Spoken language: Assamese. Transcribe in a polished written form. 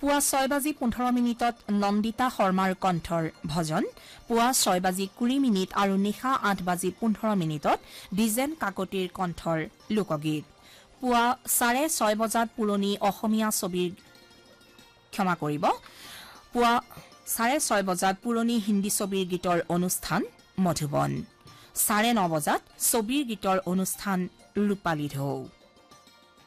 পুৱা 6:15 নন্দিতা শৰ্মাৰ কণ্ঠৰ ভজন পুৱা 6:20 আৰু নিশা 8:15 ডিজেন কাকতিৰ কণ্ঠৰ লোকগীত পুৱা 6:30 বজাত পুৰণি অসমীয়া ছবিৰ পুৱা 6:30 বজাত পুৰণি হিন্দী ছবিৰ গীতৰ অনুষ্ঠান মধুবন 9:30 বজাত ছবিৰ গীতৰ অনুষ্ঠান ৰূপালী ঢৌ